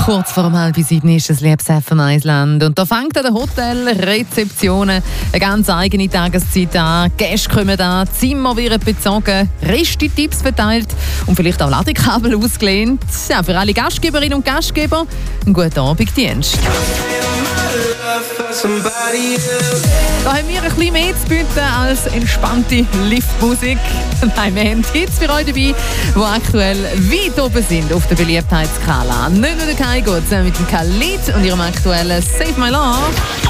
Kurz vor 6:30 ist es liebes FM1-Land. Und da fängt an der Hotelrezeptionen eine ganz eigene Tageszeit an. Gäste kommen an, Zimmer werden bezogen, Resti-Tipps verteilt und vielleicht auch Ladekabel ausgelehnt. Ja, für alle Gastgeberinnen und Gastgeber einen guten Abenddienst. Da haben wir ein bisschen mehr zu bieten als entspannte Liftmusik. Nein, wir haben Hits für euch dabei, die aktuell weit oben sind auf der Beliebtheitsskala. Nicht nur der Kai Gott mit dem Khalid und ihrem aktuellen Save My Love.